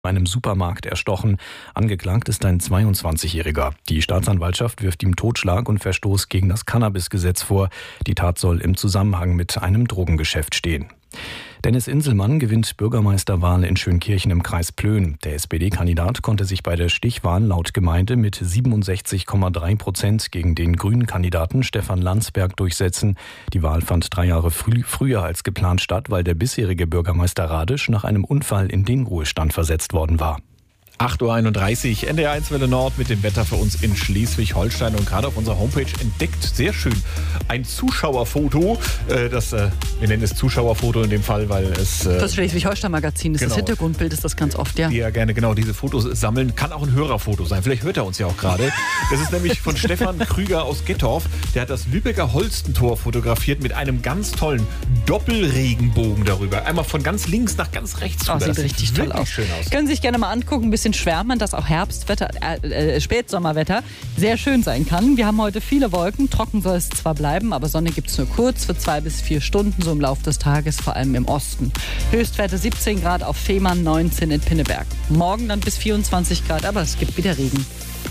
einem Supermarkt erstochen. Angeklagt ist ein 22-Jähriger. Die Staatsanwaltschaft wirft ihm Totschlag und Verstoß gegen das Cannabisgesetz vor. Die Tat soll im Zusammenhang mit einem Drogengeschäft stehen. Dennis Inselmann gewinnt Bürgermeisterwahl in Schönkirchen im Kreis Plön. Der SPD-Kandidat konnte sich bei der Stichwahl laut Gemeinde mit 67,3% gegen den grünen Kandidaten Stefan Landsberg durchsetzen. Die Wahl fand 3 Jahre früher als geplant statt, weil der bisherige Bürgermeister Radisch nach einem Unfall in den Ruhestand versetzt worden war. 8.31 Uhr, NDR1 Welle Nord mit dem Wetter für uns in Schleswig-Holstein. Und gerade auf unserer Homepage entdeckt sehr schön ein Zuschauerfoto. Wir nennen es Zuschauerfoto in dem Fall, weil es... Das Schleswig-Holstein-Magazin ist genau. Das Hintergrundbild, ist das ganz oft, ja. Die ja gerne genau diese Fotos sammeln. Kann auch ein Hörerfoto sein. Vielleicht hört er uns ja auch gerade. Das ist nämlich von Stefan Krüger aus Gettorf. Der hat das Lübecker Holstentor fotografiert mit einem ganz tollen Doppelregenbogen darüber. Einmal von ganz links nach ganz rechts. Oh, sieht richtig toll aus. Schön aus. Können Sie sich gerne mal angucken, ein bisschen schwärmen, dass auch Herbstwetter, Spätsommerwetter sehr schön sein kann. Wir haben heute viele Wolken, trocken soll es zwar bleiben, aber Sonne gibt es nur kurz für 2 bis 4 Stunden, so im Laufe des Tages, vor allem im Osten. Höchstwerte 17 Grad auf Fehmarn, 19 in Pinneberg. Morgen dann bis 24 Grad, aber es gibt wieder Regen.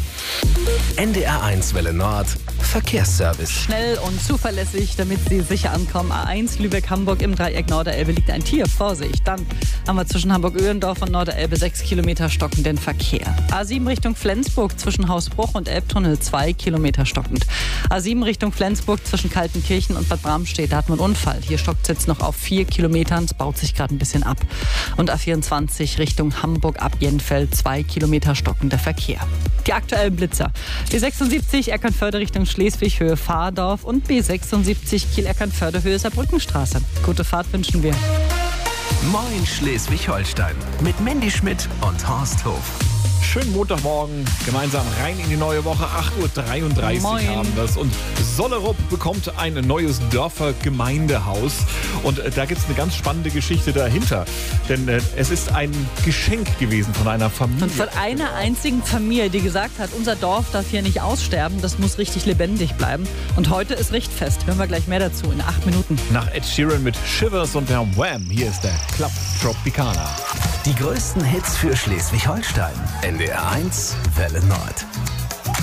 NDR1 Welle Nord Verkehrsservice. Schnell und zuverlässig, damit Sie sicher ankommen. A1 Lübeck-Hamburg im Dreieck Norderelbe liegt ein Tier. Vorsicht. Dann haben wir zwischen Hamburg-Öhlendorf und Norderelbe 6 Kilometer stockenden Verkehr. A7 Richtung Flensburg zwischen Hausbruch und Elbtunnel 2 Kilometer stockend. A7 Richtung Flensburg zwischen Kaltenkirchen und Bad Bramstedt, da hat man einen Unfall. Hier stockt es jetzt noch auf 4 Kilometern. Es baut sich gerade ein bisschen ab. Und A24 Richtung Hamburg ab Jenfeld 2 Kilometer stockender Verkehr. Die aktuellen Blitzer. B76 Eckernförde Richtung Schleswig Höhe Fahrdorf und B76 Kiel Eckernförde Höhe Saarbrückenstraße. Gute Fahrt wünschen wir. Moin Schleswig-Holstein mit Mandy Schmidt und Horst Hof. Schönen Montagmorgen, gemeinsam rein in die neue Woche. 8.33 Uhr Moin. haben wir es. Und Sollerup bekommt ein neues Dörfer-Gemeindehaus. Und da gibt es eine ganz spannende Geschichte dahinter. Denn es ist ein Geschenk gewesen von einer Familie. Und von einer einzigen Familie, die gesagt hat, unser Dorf darf hier nicht aussterben, das muss richtig lebendig bleiben. Und heute ist Richtfest. Hören wir gleich mehr dazu in 8 Minuten. Nach Ed Sheeran mit Shivers und der Wham! Hier ist der Club Tropicana. Die größten Hits für Schleswig-Holstein. NDR1 Welle Nord.